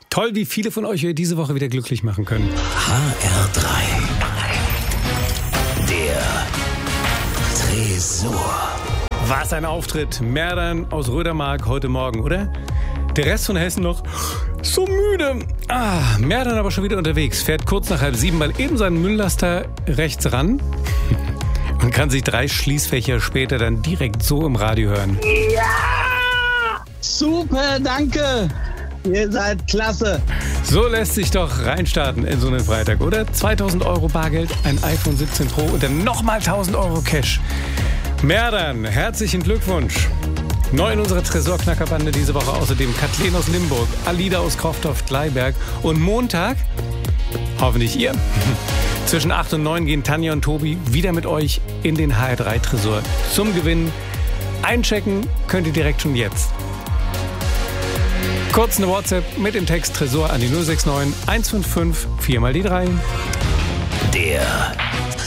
Toll, wie viele von euch diese Woche wieder glücklich machen können. HR3. Der Tresor. Was ein Auftritt. Merdan aus Rödermark heute Morgen, oder? Der Rest von Hessen noch so müde. Merdan aber schon wieder unterwegs. Fährt kurz nach 6:30 mal eben seinen Mülllaster rechts ran und kann sich 3 Schließfächer später dann direkt so im Radio hören. Ja! Super, danke. Ihr seid klasse. So lässt sich doch reinstarten in so einen Freitag, oder? 2.000 Euro Bargeld, ein iPhone 17 Pro und dann nochmal 1.000 Euro Cash. Merdan, herzlichen Glückwunsch. Neu in unserer Tresorknackerbande diese Woche außerdem Kathleen aus Limburg, Alida aus Krofthof-Gleiberg und Montag, hoffentlich ihr, zwischen 8 und 9 gehen Tanja und Tobi wieder mit euch in den HR3 Tresor zum Gewinn. Einchecken könnt ihr direkt schon jetzt. Kurz eine WhatsApp mit dem Text Tresor an die 069 155 4 mal die 3. Der